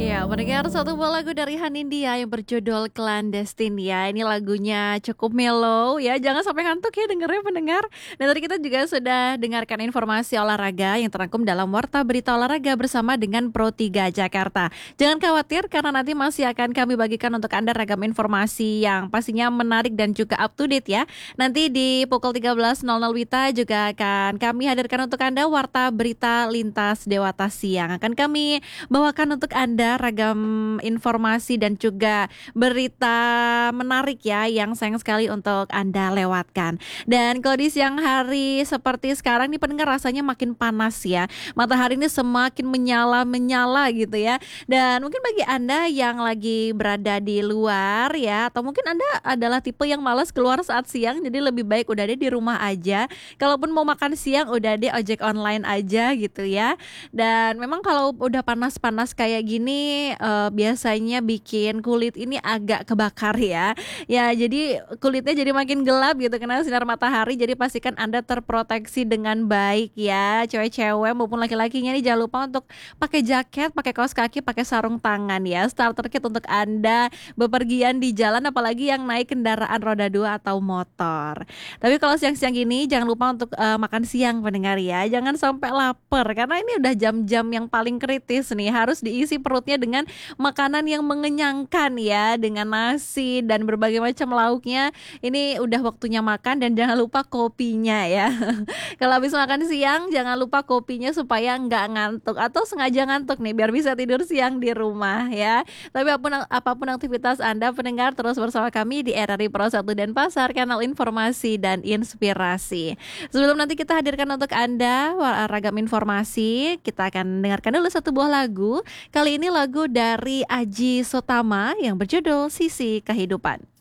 Ya, mendengar satu buah lagu dari Hanindia yang berjudul Clandestine ya. Ini lagunya cukup mellow ya, jangan sampai ngantuk ya dengernya pendengar. Dan tadi kita juga sudah dengarkan informasi olahraga yang terangkum dalam Warta Berita Olahraga bersama dengan Pro3 Jakarta. Jangan khawatir karena nanti masih akan kami bagikan untuk Anda ragam informasi yang pastinya menarik dan juga up to date ya. Nanti di pukul 13.00 WITA juga akan kami hadirkan untuk Anda Warta Berita Lintas Dewata Siang. Akan kami bawakan untuk Anda ragam informasi dan juga berita menarik ya yang sayang sekali untuk Anda lewatkan. Dan kalau di siang hari seperti sekarang nih pendengar rasanya makin panas ya. Matahari ini semakin menyala-menyala gitu ya. Dan mungkin bagi Anda yang lagi berada di luar ya, atau mungkin Anda adalah tipe yang malas keluar saat siang, jadi lebih baik udah deh di rumah aja. Kalaupun mau makan siang udah deh ojek online aja gitu ya. Dan memang kalau udah panas-panas kayak gini biasanya bikin kulit ini agak kebakar ya. Ya, jadi kulitnya jadi makin gelap gitu karena sinar matahari. Jadi pastikan Anda terproteksi dengan baik ya. Cewek-cewek maupun laki-lakinya nih jangan lupa untuk pakai jaket, pakai kaos kaki, pakai sarung tangan ya. Starter kit untuk Anda bepergian di jalan apalagi yang naik kendaraan roda 2 atau motor. Tapi kalau siang-siang gini jangan lupa untuk makan siang pendengar ya. Jangan sampai lapar karena ini udah jam-jam yang paling kritis nih. Harus diisi perutnya dengan makanan yang mengenyangkan ya, dengan nasi dan berbagai macam lauknya. Ini udah waktunya makan dan jangan lupa kopinya ya. Kalau habis makan siang jangan lupa kopinya supaya nggak ngantuk atau sengaja ngantuk nih biar bisa tidur siang di rumah ya. Tapi apapun aktivitas Anda pendengar terus bersama kami di RRI Pro 1 Denpasar, kanal informasi dan inspirasi. Sebelum nanti kita hadirkan untuk Anda ragam informasi, kita akan dengarkan dulu satu buah lagu. Kali ini lagu dari Aji Sotama yang berjudul Sisi Kehidupan.